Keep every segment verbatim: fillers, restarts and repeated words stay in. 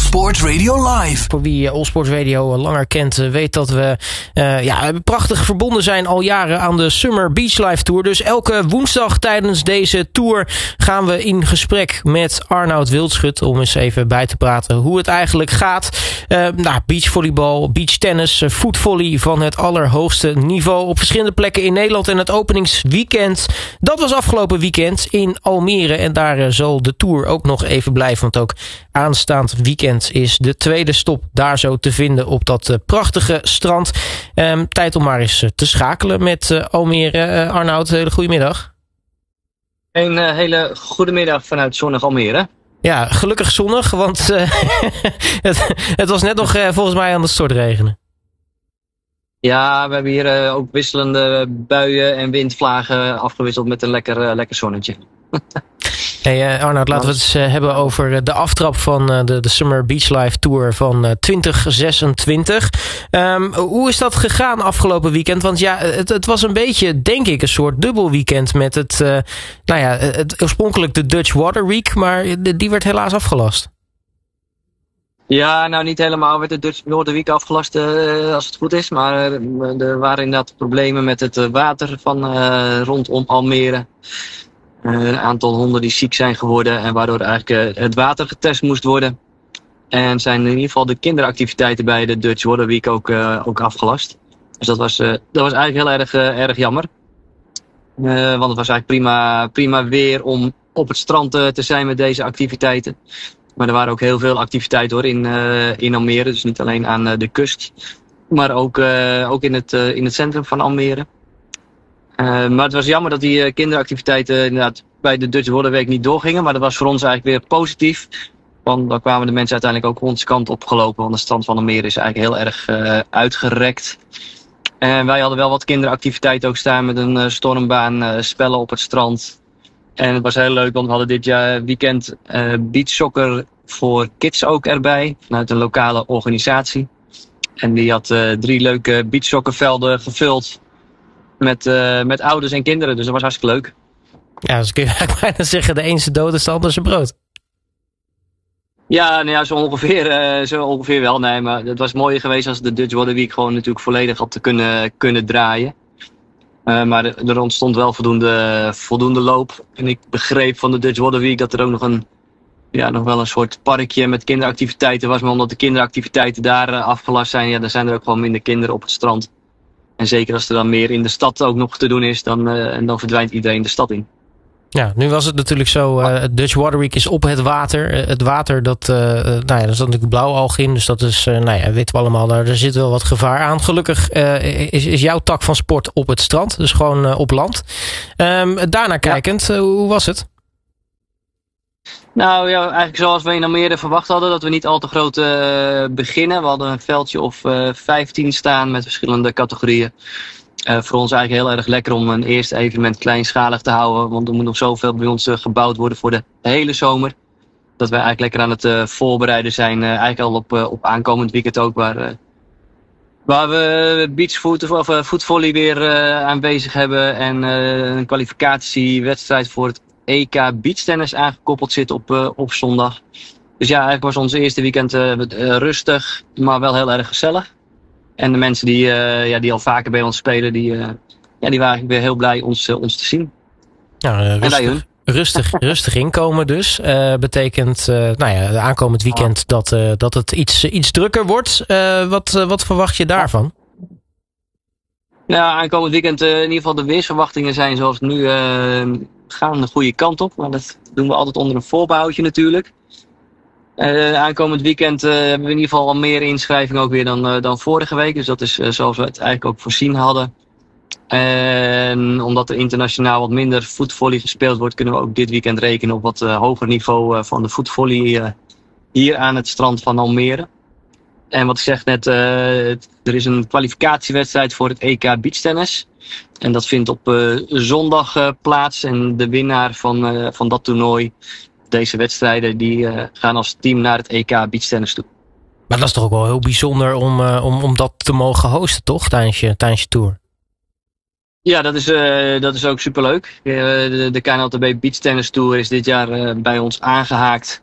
Sports Radio Live. Voor wie All Sports Radio langer kent, weet dat we uh, ja, prachtig verbonden zijn al jaren aan de Summer Beach Live Tour. Dus elke woensdag tijdens deze tour gaan we in gesprek met Arnoud Wildschut om eens even bij te praten hoe het eigenlijk gaat. Uh, nou, beachvolleybal, beachtennis, voetvolley van het allerhoogste niveau op verschillende plekken in Nederland. En het openingsweekend, dat was afgelopen weekend in Almere. En daar uh, zal de tour ook nog even blijven, want ook aanstaand weekend is de tweede stop daar zo te vinden op dat uh, prachtige strand. Um, tijd om maar eens uh, te schakelen met uh, Almere. Uh, Arnoud, hele goedemiddag. Een uh, hele goede middag vanuit zonnig Almere. Ja, gelukkig zonnig, want uh, het, het was net nog uh, volgens mij aan het stortregenen. Ja, we hebben hier uh, ook wisselende buien en windvlagen afgewisseld met een lekker, uh, lekker zonnetje. Hey uh, Arnoud, laten we het eens uh, hebben over de aftrap van uh, de, de Summer Beach Live Tour van uh, twintig zesentwintig. Um, hoe is dat gegaan afgelopen weekend? Want ja, het, het was een beetje, denk ik, een soort dubbel weekend met het, uh, nou ja, het oorspronkelijk de Dutch Water Week, maar die werd helaas afgelast. Ja, nou niet helemaal werd de Dutch Water Week afgelast uh, als het goed is, maar uh, er waren inderdaad problemen met het uh, water van uh, rondom Almere. Uh, een aantal honden die ziek zijn geworden en waardoor eigenlijk uh, het water getest moest worden. En zijn in ieder geval de kinderactiviteiten bij de Dutch Water Week ook, uh, ook afgelast. Dus dat was, uh, dat was eigenlijk heel erg, uh, erg jammer. Uh, want het was eigenlijk prima, prima weer om op het strand uh, te zijn met deze activiteiten. Maar er waren ook heel veel activiteiten hoor, in, uh, in Almere. Dus niet alleen aan uh, de kust, maar ook, uh, ook in, het, uh, in het centrum van Almere. Uh, maar het was jammer dat die uh, kinderactiviteiten inderdaad bij de Dutch Water Week niet doorgingen. Maar dat was voor ons eigenlijk weer positief. Want dan kwamen de mensen uiteindelijk ook onze kant opgelopen. Want de strand van Almere is eigenlijk heel erg uh, uitgerekt. En wij hadden wel wat kinderactiviteiten ook staan met een uh, stormbaan, uh, spellen op het strand. En het was heel leuk, want we hadden dit jaar weekend uh, beachsoccer voor kids ook erbij. Vanuit een lokale organisatie. En die had uh, drie leuke beachsoccervelden gevuld. Met, uh, met ouders en kinderen, dus dat was hartstikke leuk. Ja, dus kun je eigenlijk bijna zeggen, de ene dood is de ander zijn brood. Ja, nou ja, zo ongeveer, uh, zo ongeveer wel. Nee, maar het was mooier geweest als de Dutch Water Week gewoon natuurlijk volledig had te kunnen, kunnen draaien. Uh, maar er ontstond wel voldoende, voldoende loop. En ik begreep van de Dutch Water Week dat er ook nog, een, ja, nog wel een soort parkje met kinderactiviteiten was. Maar omdat de kinderactiviteiten daar uh, afgelast zijn, ja, dan zijn er ook gewoon minder kinderen op het strand. En zeker als er dan meer in de stad ook nog te doen is, dan, uh, en dan verdwijnt iedereen de stad in. Ja, nu was het natuurlijk zo, uh, Dutch Water Week is op het water. Uh, het water, dat, uh, uh, nou ja, er zat natuurlijk blauwalg in, dus dat is, uh, nou ja, weten we allemaal, daar, er zit wel wat gevaar aan. Gelukkig uh, is, is jouw tak van sport op het strand, dus gewoon uh, op land. Um, daarna kijkend, ja. uh, hoe was het? Nou ja, eigenlijk zoals we in Almere verwacht hadden, dat we niet al te groot uh, beginnen. We hadden een veldje of uh, vijftien staan met verschillende categorieën. Uh, voor ons eigenlijk heel erg lekker om een eerste evenement kleinschalig te houden. Want er moet nog zoveel bij ons uh, gebouwd worden voor de hele zomer. Dat wij eigenlijk lekker aan het uh, voorbereiden zijn. Uh, eigenlijk al op, uh, op aankomend weekend ook. Waar, uh, waar we beachvoet of uh, voetvolley weer uh, aanwezig hebben. En uh, een kwalificatiewedstrijd voor het E K beachtennis aangekoppeld zit op, uh, op zondag. Dus ja, eigenlijk was ons eerste weekend uh, uh, rustig, maar wel heel erg gezellig. En de mensen die, uh, ja, die al vaker bij ons spelen, die, uh, ja, die waren weer heel blij ons, uh, ons te zien. Ja, uh, rustig, en hun. rustig, rustig inkomen dus. Uh, betekent uh, nou ja, de aankomend weekend dat, uh, dat het iets, uh, iets drukker wordt. Uh, wat, uh, wat verwacht je daarvan? Nou, aankomend weekend uh, in ieder geval de weersverwachtingen zijn zoals nu uh, gaan de goede kant op. Maar dat doen we altijd onder een voorbehoudje natuurlijk. Uh, aankomend weekend uh, hebben we in ieder geval al meer inschrijvingen ook weer dan, uh, dan vorige week. Dus dat is uh, zoals we het eigenlijk ook voorzien hadden. En omdat er internationaal wat minder voetvolley gespeeld wordt, kunnen we ook dit weekend rekenen op wat uh, hoger niveau uh, van de voetvolley uh, hier aan het strand van Almere. En wat ik zeg net, uh, er is een kwalificatiewedstrijd voor het E K beachtennis. En dat vindt op uh, zondag uh, plaats. En de winnaar van, uh, van dat toernooi, deze wedstrijden, die uh, gaan als team naar het E K beachtennis toe. Maar dat is toch ook wel heel bijzonder om, uh, om, om dat te mogen hosten, toch? Tijdens je, tijdens je tour. Ja, dat is, uh, dat is ook superleuk. Uh, de, de K N L T B Beach Tennis Tour is dit jaar uh, bij ons aangehaakt.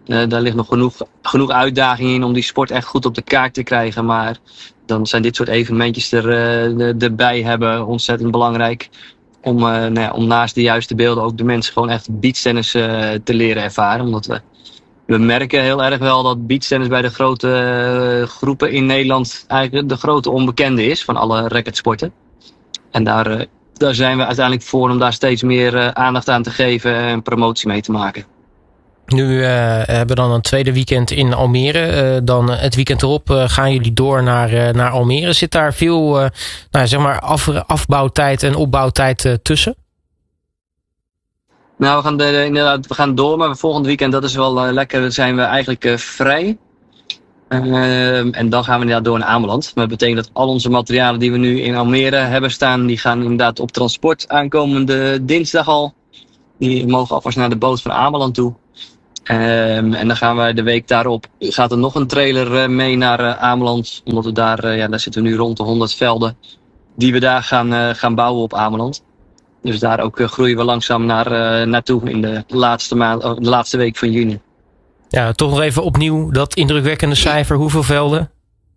Uh, daar ligt nog genoeg, genoeg uitdaging in om die sport echt goed op de kaart te krijgen. Maar dan zijn dit soort evenementjes er, uh, erbij hebben ontzettend belangrijk. Om, uh, nou ja, om naast de juiste beelden ook de mensen gewoon echt beachtennis uh, te leren ervaren. Omdat we, we merken heel erg wel dat beachtennis bij de grote uh, groepen in Nederland eigenlijk de grote onbekende is van alle racketsporten. En daar, uh, daar zijn we uiteindelijk voor om daar steeds meer uh, aandacht aan te geven en promotie mee te maken. Nu uh, hebben we dan een tweede weekend in Almere. Uh, dan het weekend erop uh, gaan jullie door naar, uh, naar Almere. Zit daar veel uh, nou, zeg maar af, afbouwtijd en opbouwtijd uh, tussen? Nou, we gaan, de, inderdaad, we gaan door, maar volgend weekend, dat is wel uh, lekker. Dan zijn we eigenlijk uh, vrij. Uh, en dan gaan we inderdaad door naar Ameland. Maar dat betekent dat al onze materialen die we nu in Almere hebben staan, die gaan inderdaad op transport aankomende dinsdag al. Die mogen alvast naar de boot van Ameland toe. Um, en dan gaan we de week daarop, gaat er nog een trailer uh, mee naar uh, Ameland. Omdat we daar, uh, ja, daar zitten we nu rond de honderd velden die we daar gaan, uh, gaan bouwen op Ameland. Dus daar ook uh, groeien we langzaam naar, uh, naartoe in de laatste, maand, oh, de laatste week van juni. Ja, toch nog even opnieuw dat indrukwekkende cijfer. Hoeveel velden?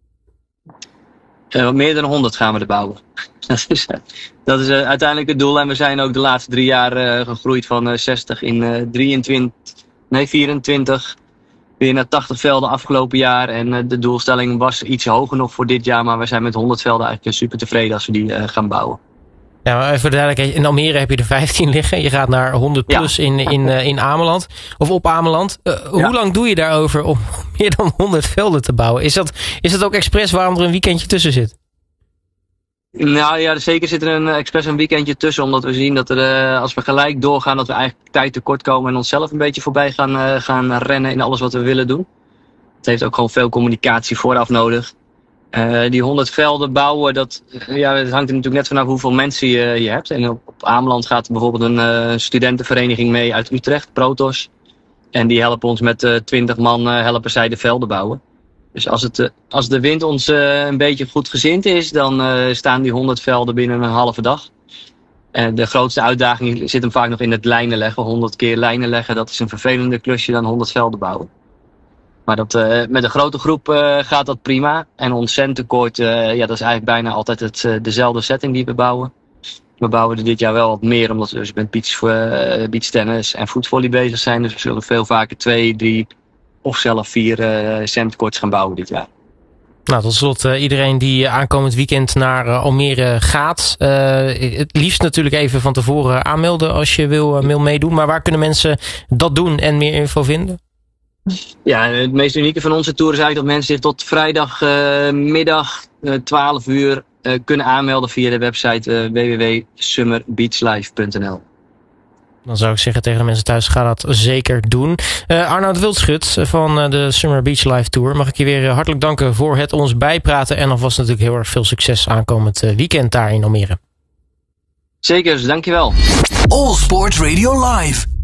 Uh, meer dan honderd gaan we er bouwen. dat is, uh, dat is uh, uiteindelijk het doel. En we zijn ook de laatste drie jaar uh, gegroeid van uh, zestig in uh, drieëntwintig. Nee, vierentwintig. Weer naar tachtig velden afgelopen jaar. En uh, de doelstelling was iets hoger nog voor dit jaar. Maar we zijn met honderd velden eigenlijk super tevreden als we die uh, gaan bouwen. Ja, maar even duidelijk. In Almere heb je er vijftien liggen. Je gaat naar honderd plus ja. in, in, uh, in Ameland. Of op Ameland. Uh, ja. Hoe lang doe je daarover om meer dan honderd velden te bouwen? Is dat, is dat ook expres waarom er een weekendje tussen zit? Nou ja, zeker zit er een expres een weekendje tussen. Omdat we zien dat er, uh, als we gelijk doorgaan, dat we eigenlijk tijd tekort komen en onszelf een beetje voorbij gaan, uh, gaan rennen in alles wat we willen doen. Het heeft ook gewoon veel communicatie vooraf nodig. Uh, die honderd velden bouwen, dat, uh, ja, het hangt er natuurlijk net vanaf hoeveel mensen je, je hebt. En op, op Ameland gaat er bijvoorbeeld een uh, studentenvereniging mee uit Utrecht, Protos. En die helpen ons met uh, twintig man, uh, helpen zij de velden bouwen. Dus als, het, uh, als de wind ons uh, een beetje goed gezind is, dan uh, staan die honderd velden binnen een halve dag. En de grootste uitdaging zit hem vaak nog in het lijnen leggen. honderd keer lijnen leggen, dat is een vervelender klusje dan honderd velden bouwen. Maar dat, uh, met een grote groep uh, gaat dat prima. En ons centenkoord, uh, ja, dat is eigenlijk bijna altijd het, uh, dezelfde setting die we bouwen. We bouwen er dit jaar wel wat meer, omdat we dus met beach, uh, beachtennis en voetvolley bezig zijn. Dus we zullen veel vaker twee, drie of zelfs vier uh, centenkoorts gaan bouwen dit jaar. Nou, tot slot, uh, iedereen die aankomend weekend naar uh, Almere gaat. Uh, het liefst natuurlijk even van tevoren aanmelden als je wil, uh, wil meedoen. Maar waar kunnen mensen dat doen en meer info vinden? Ja, het meest unieke van onze tour is eigenlijk dat mensen zich tot vrijdagmiddag uh, uh, twaalf uur uh, kunnen aanmelden via de website uh, w w w punt summer beach life punt n l. Dan zou ik zeggen tegen de mensen thuis, ga dat zeker doen. Uh, Arnoud Wildschut van uh, de Summer Beach Life Tour. Mag ik je weer uh, hartelijk danken voor het ons bijpraten. En alvast natuurlijk heel erg veel succes aankomend uh, weekend daar in Almere. Zeker, dankjewel. All Sport Radio Live.